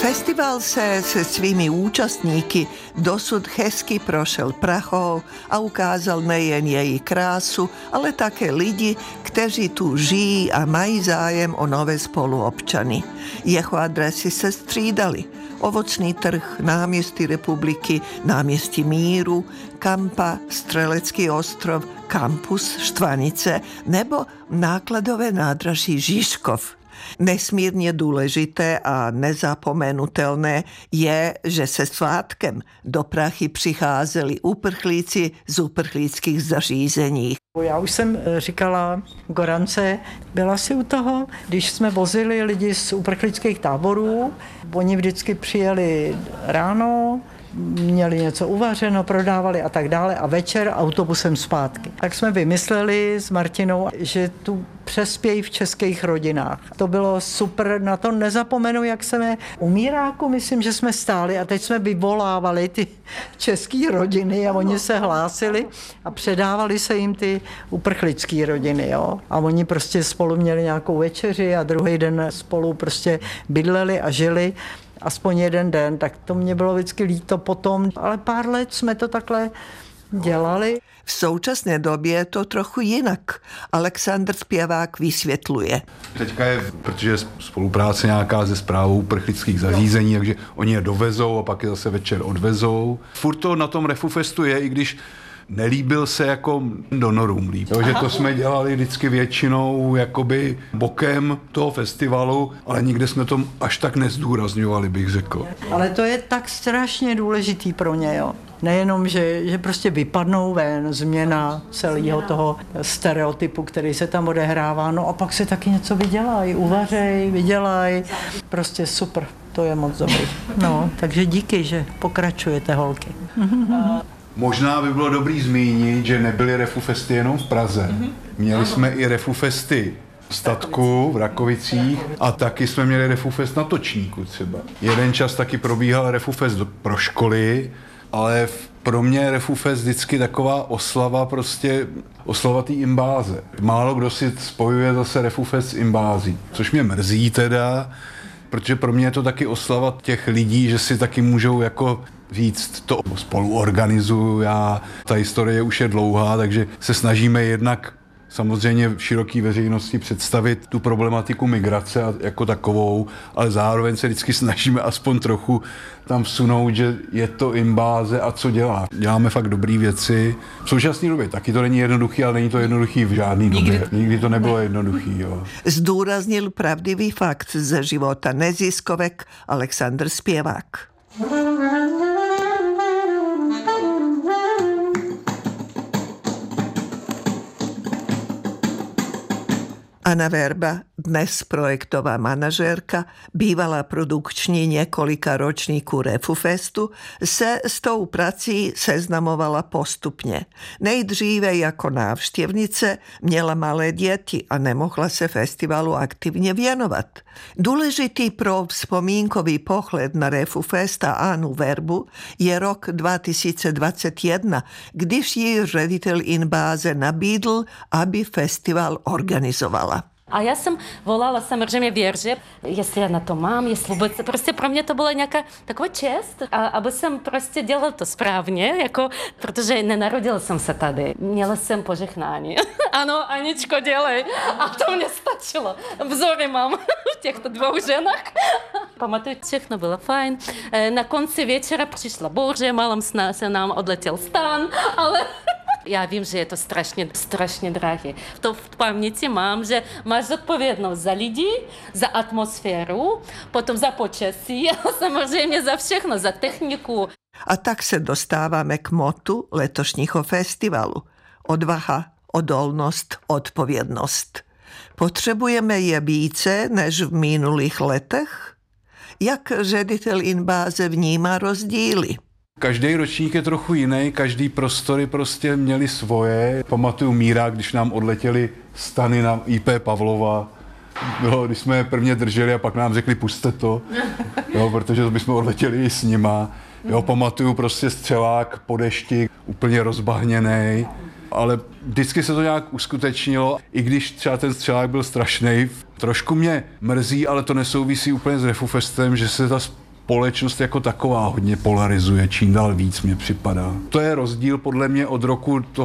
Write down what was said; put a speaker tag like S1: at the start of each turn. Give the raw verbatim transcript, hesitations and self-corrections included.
S1: Festival se se svými účastníky dosud hezky prošel Prahou a ukázal nejen její krásu, ale také lidi, kteří tu žijí a mají zájem o nové spoluobčany. Jeho adresy se střídaly. Ovocný trh, náměstí republiky, náměstí míru, Kampa, Strelecký ostrov, kampus Štvanice nebo nákladové nádraží Žižkov. Nesmírně důležité a nezapomenutelné je, že se svátkem do Prahy přicházeli uprchlíci z uprchlických zařízení.
S2: Já už jsem říkala Gorance, byla si u toho, když jsme vozili lidi z uprchlických táborů, oni vždycky přijeli ráno, měli něco uvařeno, prodávali a tak dále a večer autobusem zpátky. Tak jsme vymysleli s Martinou, že tu přespějí v českých rodinách. To bylo super, na to nezapomenu, jak jsme u Míráku, myslím, že jsme stáli a teď jsme vyvolávali ty české rodiny a oni se hlásili a předávali se jim ty uprchlické rodiny. Jo? A oni prostě spolu měli nějakou večeři a druhý den spolu prostě bydleli a žili. Aspoň jeden den, tak to mě bylo vždycky líto potom, ale pár let jsme to takhle dělali.
S1: V současné době je to trochu jinak. Aleksandr Zpěvák vysvětluje.
S3: Teďka je, protože je spolupráce nějaká se správou uprchlických zařízení, takže oni je dovezou a pak je zase večer odvezou. Furt to na tom Refufestu je, i když nelíbil se jako donorům líp. Jo, že to jsme dělali vždycky většinou jakoby bokem toho festivalu, ale nikde jsme to až tak nezdůrazňovali, bych řekl.
S2: Ale to je tak strašně důležitý pro ně, jo. Nejenom, že, že prostě vypadnou ven, změna celého toho stereotypu, který se tam odehrává, no a pak se taky něco vydělají, uvařej, vydělají. Prostě super, to je moc dobrý. No, takže díky, že pokračujete, holky.
S3: Možná by bylo dobrý zmínit, že nebyly Refufesty jenom v Praze. Měli jsme i Refufesty v Statku, v Rakovicích a taky jsme měli Refufest na Točníku třeba. Jeden čas taky probíhal Refufest pro školy, ale pro mě je Refufest vždycky taková oslava, prostě oslava té imbáze. Málo kdo si spojuje zase Refufest s imbází, což mě mrzí teda, protože pro mě je to taky oslava těch lidí, že si taky můžou jako říct, to spolu organizuju já. Ta historie už je dlouhá, takže se snažíme jednak samozřejmě v široké veřejnosti představit tu problematiku migrace jako takovou, ale zároveň se vždycky snažíme aspoň trochu tam vsunout, že je to imbáze a co dělá. Děláme fakt dobré věci. V současné době taky to není jednoduchý, ale není to jednoduchý v žádný době. Nikdy, Nikdy to nebylo jednoduchý. Jo.
S1: Zdůraznil pravdivý fakt ze života neziskovek Aleksandr Zpěvák. Anna Verba, dnes projektová manažérka, bývalá produkční několika ročníků Refufestu, se s tou prací seznamovala postupně. Nejdříve jako návštěvnice měla malé děti a nemohla se festivalu aktivně věnovat. Důležitý pro vzpomínkový pohled na Refufest a Annu Verbu je rok dva tisíce dvacet jedna, když ji ředitel Inbáze nabídl, aby festival organizovala.
S4: A já jsem volala samozřejmě Věře, jestli já na to mám, jestli vůbec, prostě pro mě to byla nějaká taková čest, a aby jsem prostě dělala to správně, jako, protože nenarodila jsem se tady, měla jsem požehnání. Ano, Aničko, dělej. A to mě stačilo. Vzory mám v těchto dvou ženách. Pamatuju, všechno bylo fajn. Na konci večera přišla Bože, malem se nám odletěl stan, ale... Já vím, že je to strašně, strašně drahé. To v paměti mám, že máš odpovědnost za lidi, za atmosféru, potom za počasí a samozřejmě za všechno, za techniku.
S1: A tak se dostáváme k motu letošního festivalu. Odvaha, odolnost, odpovědnost. Potřebujeme je více než v minulých letech? Jak ředitel Inbáze vnímá rozdíly?
S3: Každý ročník je trochu jiný, každý prostory prostě měli svoje. Pamatuju Mírák, když nám odletěli stany na í pé Pavlova, bylo, když jsme je prvně drželi a pak nám řekli puste to, jo, protože bychom odletěli i s nima. Jo, pamatuju prostě střelák po dešti, úplně rozbahněnej, ale vždycky se to nějak uskutečnilo, i když třeba ten střelák byl strašnej. Trošku mě mrzí, ale to nesouvisí úplně s Refufestem, že se ta společnost jako taková hodně polarizuje, čím dál víc mě připadá. To je rozdíl podle mě od roku toho